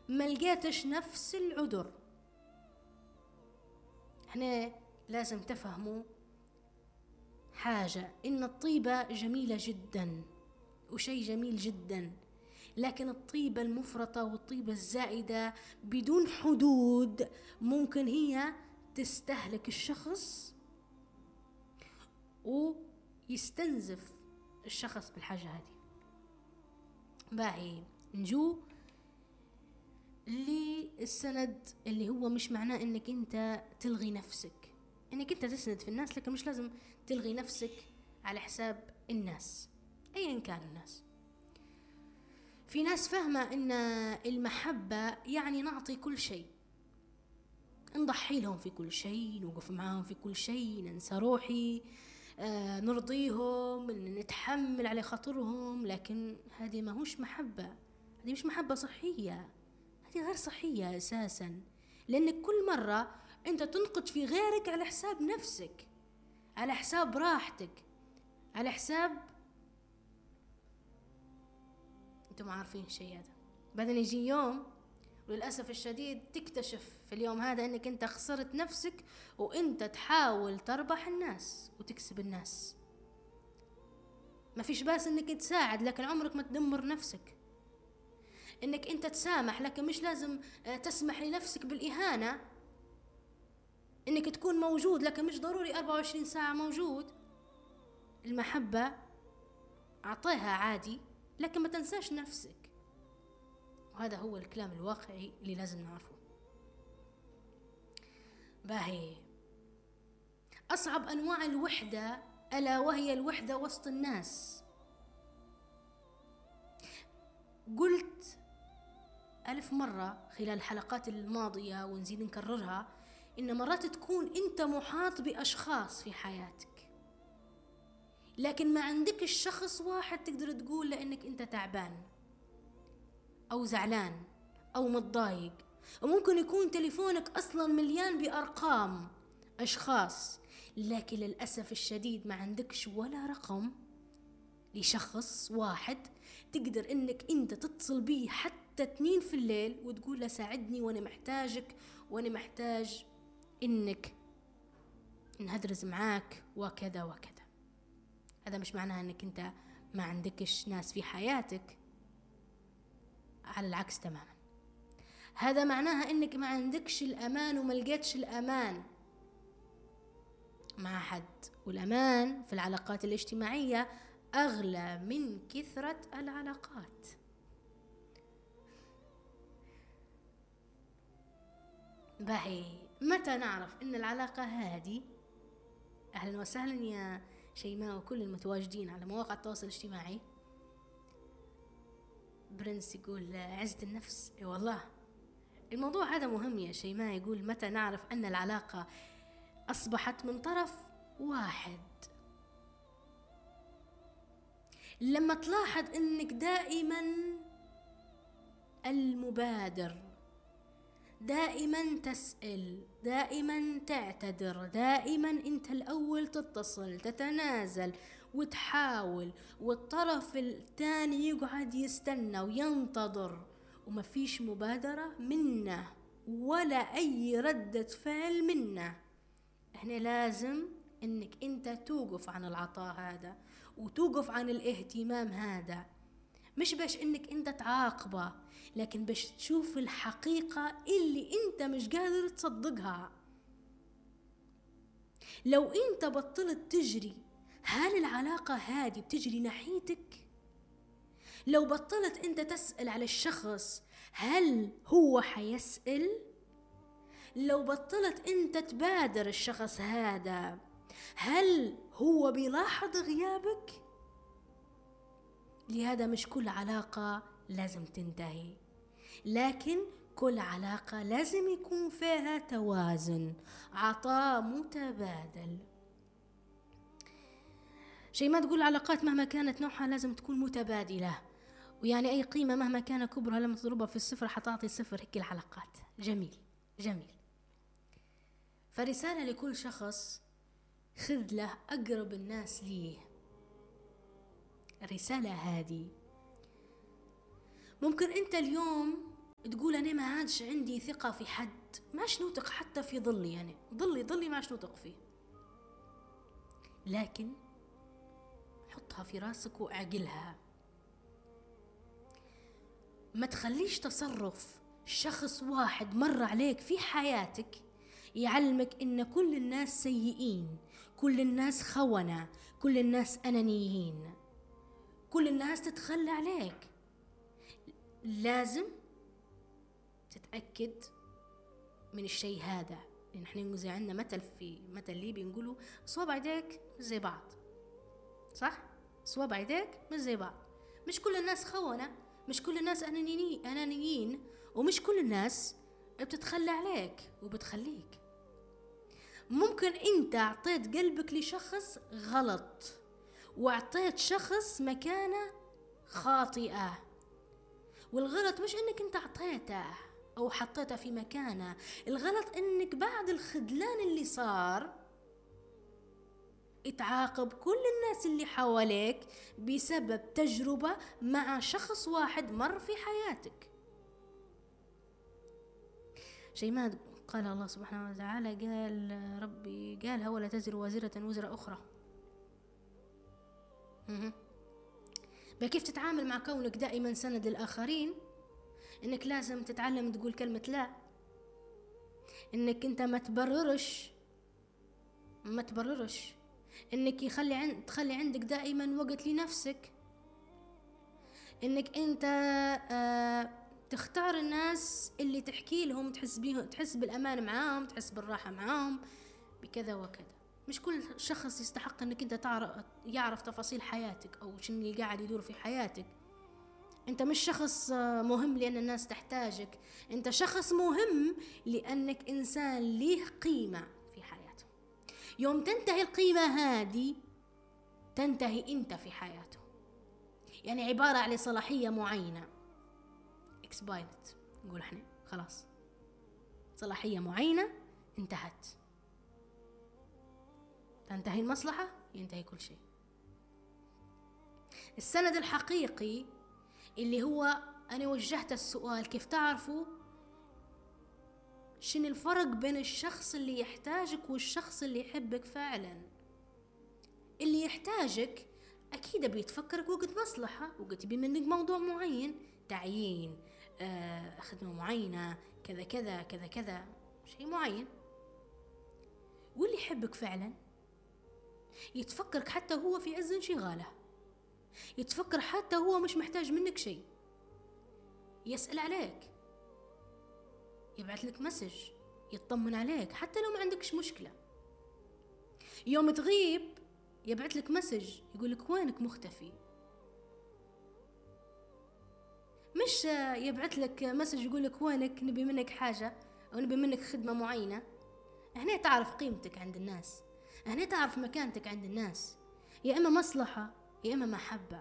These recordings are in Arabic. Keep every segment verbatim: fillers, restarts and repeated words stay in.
ما لقيتش نفس العذر. احنا لازم تفهموا حاجة، إن الطيبة جميلة جدا وشيء جميل جدا، لكن الطيبة المفرطة والطيبة الزائدة بدون حدود ممكن هي تستهلك الشخص ويستنزف الشخص بالحاجة هذه. باهي نجو للسند، اللي هو مش معناه انك انت تلغي نفسك، انك انت تسند في الناس، لكن مش لازم تلغي نفسك على حساب الناس ايا كانوا الناس. في ناس فاهمة ان المحبة يعني نعطي كل شيء، نضحي لهم في كل شيء، نوقف معاهم في كل شيء، ننسى روحي، آه نرضيهم، نتحمل على خاطرهم. لكن هذه ما هوش محبة، هذه مش محبة صحية، هذه غير صحية أساسا. لأنك كل مرة أنت تنقد في غيرك على حساب نفسك، على حساب راحتك، على حساب أنتم عارفين الشيء هذا. بعدين يجي يوم وللأسف الشديد تكتشف في اليوم هذا أنك أنت خسرت نفسك، وأنت تحاول تربح الناس وتكسب الناس. ما فيش باس أنك تساعد، لكن عمرك ما تدمر نفسك. أنك أنت تسامح، لكن مش لازم تسمح لنفسك بالإهانة. أنك تكون موجود، لكن مش ضروري أربعة وعشرين ساعة موجود. المحبة أعطيها عادي، لكن ما تنساش نفسك. وهذا هو الكلام الواقعي اللي لازم نعرفه. باهي أصعب أنواع الوحدة ألا وهي الوحدة وسط الناس. قلت ألف مرة خلال الحلقات الماضية ونزيد نكررها، إن مرات تكون أنت محاط بأشخاص في حياتك، لكن ما عندك الشخص واحد تقدر تقول لأنك أنت تعبان أو زعلان أو متضايق. وممكن يكون تليفونك أصلا مليان بأرقام أشخاص، لكن للأسف الشديد ما عندكش ولا رقم لشخص واحد تقدر إنك أنت تتصل بيه حتى اتنين في الليل وتقول له ساعدني وأنا محتاجك، وأنا محتاج إنك نهدرز معاك وكذا وكذا. هذا مش معناه إنك أنت ما عندكش ناس في حياتك، على العكس تماما. هذا معناها إنك ما عندكش الأمان وما لقيتش الأمان مع حد. والأمان في العلاقات الاجتماعية أغلى من كثرة العلاقات. باهي متى نعرف إن العلاقة هذه؟ أهلا وسهلا يا شيماء وكل المتواجدين على مواقع التواصل الاجتماعي. برنس يقول عزة النفس. اي والله الموضوع هذا مهم يا شيماء. يقول متى نعرف أن العلاقة أصبحت من طرف واحد؟ لما تلاحظ أنك دائما المبادر، دائما تسأل، دائما تعتذر، دائما أنت الأول تتصل تتنازل وتحاول، والطرف الثاني يقعد يستنى وينتظر وما فيش مبادرة منه ولا أي ردة فعل منه. احنا لازم انك انت توقف عن العطاء هذا وتوقف عن الاهتمام هذا، مش باش انك انت تعاقبه، لكن باش تشوف الحقيقة اللي انت مش قادر تصدقها. لو انت بطلت تجري، هل العلاقة هذه بتجري ناحيتك؟ لو بطلت انت تسأل على الشخص، هل هو حيسأل؟ لو بطلت انت تبادر الشخص هذا، هل هو بيلاحظ غيابك؟ لهذا مش كل علاقة لازم تنتهي، لكن كل علاقة لازم يكون فيها توازن، عطاء متبادل. شيء ما تقول العلاقات مهما كانت نوعها لازم تكون متبادلة، ويعني أي قيمة مهما كان كبرها لما تضربها في الصفر حتعطي صفر. هيك العلاقات. جميل جميل. فرسالة لكل شخص، خذ له أقرب الناس ليه. الرسالة هذه ممكن أنت اليوم تقول أنا ما عادش عندي ثقة في حد، ماش نوثق حتى في ظلي، يعني ظلي ظلي ماش نوثق فيه. لكن حطها في راسك وأعقلها، ما تخليش تصرف شخص واحد مر عليك في حياتك يعلمك إن كل الناس سيئين، كل الناس خونة، كل الناس أنانيين، كل الناس تتخلى عليك. لازم تتأكد من الشيء هذا، لأن احنا زي عندنا مثل في مثل ليبي نقولوا صوابع يديك مش زي بعض، صح؟ صوابع يديك مش زي بعض. مش كل الناس خونة، مش كل الناس أنانيين أنانيين ومش كل الناس بتتخلى عليك وبتخليك. ممكن انت اعطيت قلبك لشخص غلط، واعطيت شخص مكانه خاطئة، والغلط مش انك انت اعطيته او حطيته في مكانه، الغلط انك بعد الخذلان اللي صار اتعاقب كل الناس اللي حواليك بسبب تجربة مع شخص واحد مر في حياتك. شيء ما قال الله سبحانه وتعالى، قال ربي قالها ولا تزر وازرة وزر أخرى. بكيف تتعامل مع كونك دائما سند للآخرين؟ إنك لازم تتعلم تقول كلمة لا، إنك أنت ما تبررش ما تبررش إنك يخلي عند تخلي عندك دائما وقت لنفسك، إنك أنت آه تختار الناس اللي تحكي لهم تحس بيهم، تحس بالأمان معاهم، تحس بالراحة معاهم بكذا وكذا. مش كل شخص يستحق انك انت تعرف يعرف تفاصيل حياتك او شنو اللي قاعد يدور في حياتك. انت مش شخص مهم لان الناس تحتاجك، انت شخص مهم لانك انسان ليه قيمة في حياته. يوم تنتهي القيمة هذه تنتهي انت في حياته، يعني عبارة على صلاحية معينة expired، نقول احنا خلاص صلاحية معينة انتهت، تنتهي المصلحة ينتهي كل شيء. السند الحقيقي اللي هو أنا وجهت السؤال كيف تعرفوا شنو الفرق بين الشخص اللي يحتاجك والشخص اللي يحبك فعلا. اللي يحتاجك أكيد بيتفكرك وقت مصلحة، وقت يبي منك موضوع معين، تعيين، آه خدمة معينة، كذا كذا كذا كذا شيء معين. واللي يحبك فعلا يتفكرك حتى هو في عز انشغاله، يتفكر حتى هو مش محتاج منك شيء، يسأل عليك، يبعث لك مسج، يطمن عليك حتى لو ما عندكش مشكلة. يوم تغيب يبعث لك مسج يقول لك وينك مختفي، مش يبعث لك مسج يقول لك وينك نبي منك حاجة أو نبي منك خدمة معينة. هنا تعرف قيمتك عند الناس، هنا تعرف مكانتك عند الناس، يا إما مصلحة يا إما محبة.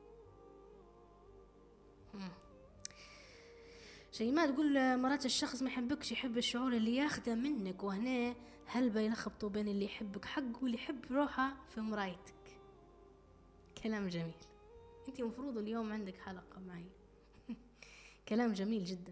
شيء ما تقول مرات الشخص ما يحبكش، يحب الشعور اللي ياخده منك، وهنا هل بيلخبطوا بين اللي يحبك حق واللي يحب روحه في مرايتك. كلام جميل، انتي مفروض اليوم عندك حلقة معي. كلام جميل جدا.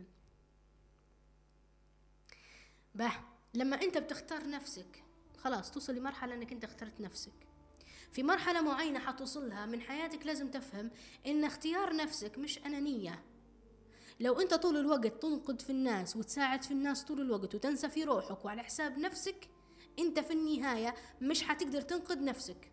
به لما انت بتختار نفسك خلاص توصل لمرحلة انك انت اخترت نفسك. في مرحلة معينة حتوصلها من حياتك لازم تفهم ان اختيار نفسك مش أنانية. لو انت طول الوقت تنقد في الناس وتساعد في الناس طول الوقت وتنسى في روحك وعلى حساب نفسك، انت في النهاية مش حتقدر تنقذ نفسك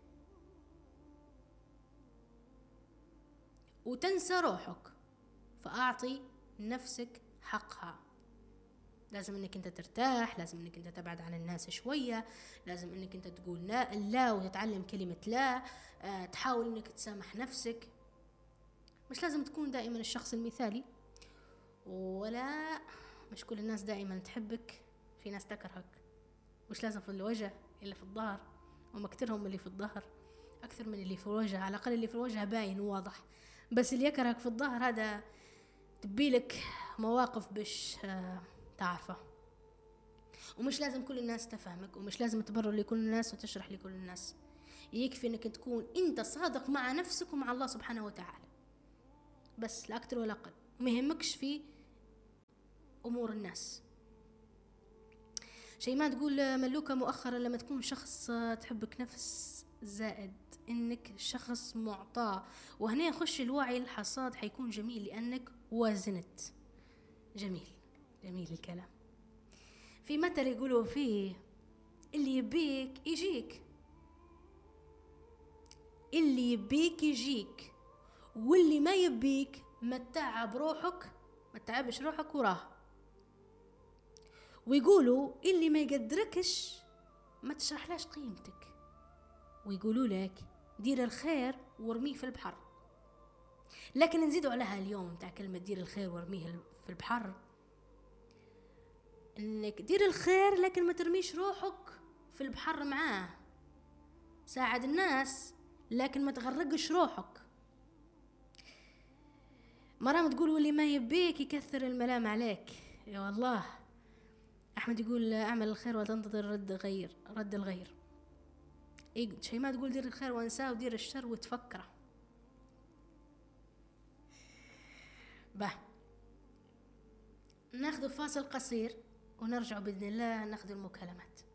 وتنسى روحك. فأعطي نفسك حقها. لازم انك انت ترتاح، لازم انك انت تبعد عن الناس شوية، لازم انك انت تقول لا لا وتتعلم كلمة لا، أه تحاول انك تسامح نفسك. مش لازم تكون دائما الشخص المثالي، ولا مش كل الناس دائما تحبك، في ناس تكرهك. مش لازم في الوجه اللي في الظهر، وما كترهم اللي في الظهر اكثر من اللي في الوجه، على الاقل اللي في الوجه باين وواضح، بس اللي يكرهك في الظهر هذا تبيلك مواقف بش آه تعرفه. ومش لازم كل الناس تفهمك، ومش لازم تبرر لكل الناس وتشرح لكل الناس. يكفي انك تكون انت صادق مع نفسك ومع الله سبحانه وتعالى، بس لا اكتر ولا اقل. ما يهمكش في أمور الناس. شيماء تقول ملوكة مؤخرا لما تكون شخص تحبك نفس زائد إنك شخص معطاء، وهنا يخش الوعي الحصاد حيكون جميل لأنك وازنت. جميل جميل الكلام. في مثل يقولوا فيه اللي يبيك يجيك، اللي يبيك يجيك، واللي ما يبيك ما تتعب روحك، ما تتعبش روحك وراه. ويقولوا اللي ما يقدركش ما تشرحلاش قيمتك، ويقولوا لك دير الخير وارميه في البحر. لكن نزيدوا عليها اليوم تاع كلمة دير الخير وارميه في البحر، انك دير الخير لكن ما ترميش روحك في البحر معاه. ساعد الناس لكن ما تغرقش روحك. مرام تقول واللي ما يبيك يكثر الملام عليك. يا والله. احمد يقول اعمل الخير وتنتظر رد غير رد الغير. إيه شيماء تقول دير الخير وانساه ودير الشر وتفكره. به ناخذ فاصل قصير ونرجع بإذن الله ناخذ المكالمات.